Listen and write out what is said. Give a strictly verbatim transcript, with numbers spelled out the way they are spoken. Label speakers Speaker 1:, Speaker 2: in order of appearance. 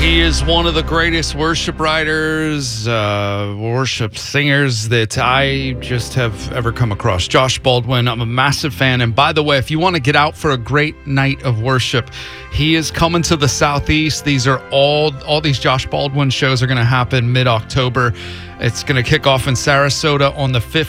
Speaker 1: He is one of the greatest worship writers, uh, worship singers that I just have ever come across. Josh Baldwin, I'm a massive fan. And by the way, if you want to get out for a great night of worship, he is coming to the Southeast. These are all, all these Josh Baldwin shows are going to happen mid-October. It's going to kick off in Sarasota on the fifteenth.